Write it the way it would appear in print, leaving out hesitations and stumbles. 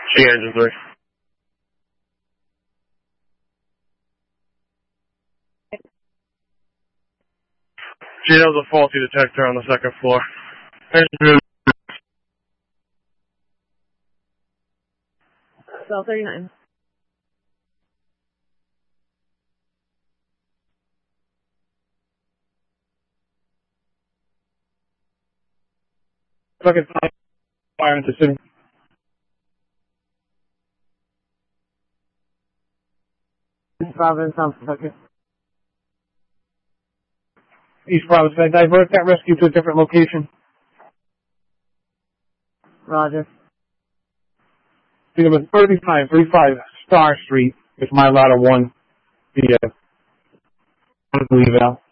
G engine 3. G, that was a faulty detector on the second floor. Engine 1239. Second fire into city. Providence, South Second. East Providence, I divert that rescue to a different location. Roger. See, number 35 Star Street is my lot of 1. The eval.